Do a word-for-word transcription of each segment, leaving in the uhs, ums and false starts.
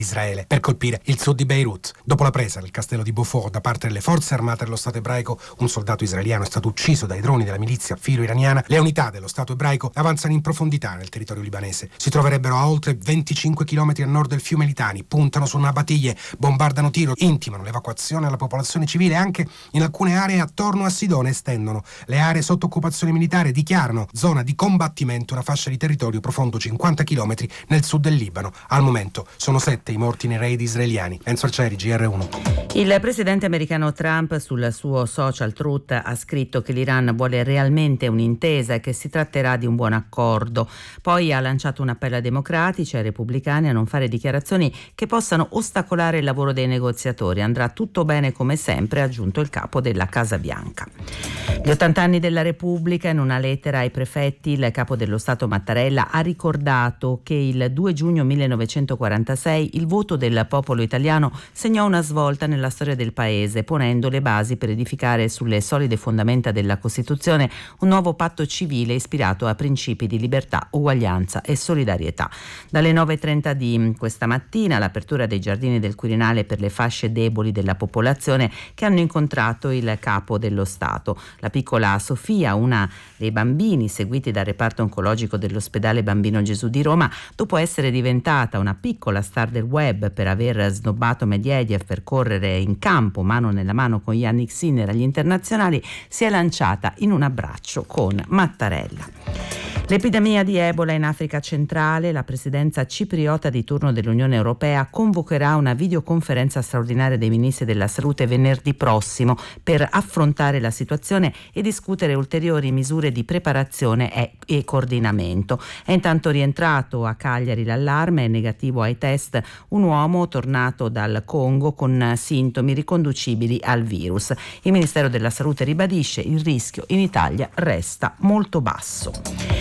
Israele per colpire il sud di Beirut. Dopo la presa del castello di Beaufort da parte delle forze armate dello Stato ebraico, un soldato israeliano è stato ucciso dai droni della milizia filo-iraniana. Le unità dello Stato ebraico avanzano in profondità nel territorio libanese. Si troverebbero a oltre venticinque chilometri a nord del fiume Litani, puntano su Nabatiglie, bombardano Tiro, intimano l'evacuazione alla popolazione civile. Anche in alcune aree attorno a Sidone estendono le aree sotto occupazione militare, dichiarano zona di combattimento una fascia di territorio profondo cinquanta chilometri nel sud del Libano. Al momento sono sette i morti nei raid israeliani. Enzo Arcieri, G R uno. Il presidente americano Trump sul suo social Truth ha scritto che l'Iran vuole realmente un'intesa e che si tratterà di un buon accordo. Poi ha lanciato un appello ai democratici e ai repubblicani a non fare dichiarazioni che possano ostacolare il lavoro dei negoziatori. Andrà tutto bene come sempre, ha aggiunto il capo della Casa Bianca. Gli ottanta anni della Repubblica, in una lettera ai prefetti, il capo dello Stato Mattarella ha ricordato che il due giugno millenovecentoquarantasei il voto del popolo italiano segnò una svolta nella storia del paese, ponendo le basi per edificare sulle solide fondamenta della Costituzione un nuovo patto civile ispirato a principi di libertà, uguaglianza e solidarietà. Dalle nove e trenta di questa mattina l'apertura dei giardini del Quirinale per le fasce deboli della popolazione che hanno incontrato il capo dello Stato. La piccola Sofia, una dei bambini seguiti dal reparto oncologico dell'ospedale Bambino Gesù di Roma, dopo essere diventata una piccola star del web per aver snobbato Medvedev per correre in campo mano nella mano con Yannick Sinner agli internazionali, si è lanciata in un abbraccio con Mattarella. L'epidemia di Ebola in Africa centrale, la presidenza cipriota di turno dell'Unione Europea convocherà una videoconferenza straordinaria dei ministri della salute venerdì prossimo per affrontare la situazione e discutere ulteriori misure di preparazione e, e coordinamento. È intanto rientrato a Cagliari l'allarme, è negativo ai test un uomo tornato dal Congo con sintomi riconducibili al virus. Il Ministero della Salute ribadisce il rischio in Italia resta molto basso.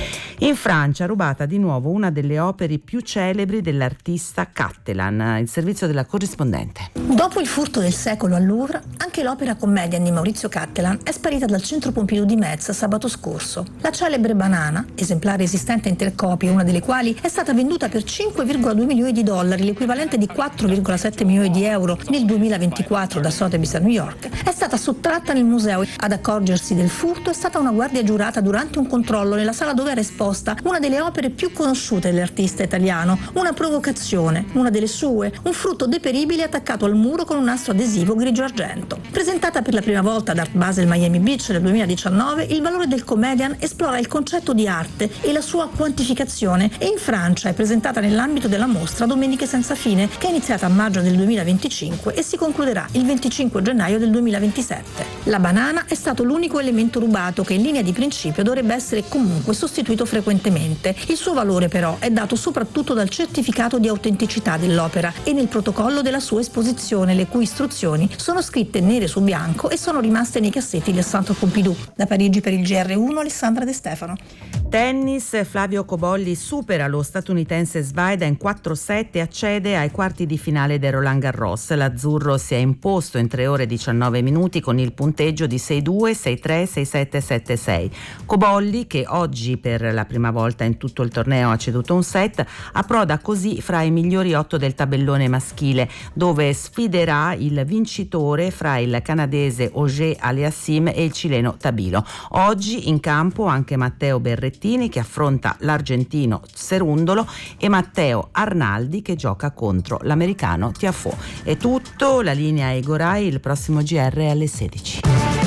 In Francia rubata di nuovo una delle opere più celebri dell'artista Cattelan, il servizio della corrispondente. Dopo il furto del secolo al Louvre, anche l'opera commedia di Maurizio Cattelan è sparita dal centro Pompidou di Metz sabato scorso. La celebre banana, esemplare esistente in tre copie, una delle quali è stata venduta per cinque virgola due milioni di dollari, l'equivalente di quattro virgola sette milioni di euro nel duemilaventiquattro da Sotheby's a New York, è stata sottratta nel museo. Ad accorgersi del furto è stata una guardia giurata durante un controllo nella sala dove era esposta una delle opere più conosciute dell'artista italiano, una provocazione, una delle sue, un frutto deperibile attaccato al muro con un nastro adesivo grigio-argento. Presentata per la prima volta ad Art Basel Miami Beach nel duemiladiciannove, il valore del comedian esplora il concetto di arte e la sua quantificazione e in Francia è presentata nell'ambito della mostra Domeniche senza fine, che è iniziata a maggio del duemilaventicinque e si concluderà il venticinque gennaio del duemilaventisette. La banana è stato l'unico elemento rubato che in linea di principio dovrebbe essere comunque sostituito frequentemente. Il suo valore però è dato soprattutto dal certificato di autenticità dell'opera e nel protocollo della sua esposizione, le cui istruzioni sono scritte nere su bianco e sono rimaste nei cassetti del Centre Pompidou. Da Parigi per il G R uno, Alessandra De Stefano. Tennis, Flavio Cobolli supera lo statunitense Svajda in quattro set e accede ai quarti di finale del Roland Garros. L'azzurro si è imposto in tre ore e diciannove minuti con il punteggio di sei due, sei tre, sei sette, sette sei. Cobolli, che oggi per la prima volta in tutto il torneo ha ceduto un set, approda così fra i migliori otto del tabellone maschile, dove sfiderà il vincitore fra il canadese Auger Aliassime e il cileno Tabilo. Oggi in campo anche Matteo Berrettini, che affronta l'argentino Cerundolo, e Matteo Arnaldi, che gioca contro l'americano Tiafoe. È tutto, la linea a Egorai, il prossimo G R è alle sedici.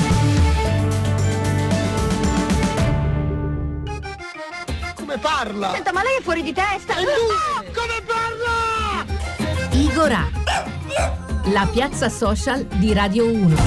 Come parla? Senta, ma lei è fuori di testa! E lui? Come parla? Igorà, la piazza social di Radio uno.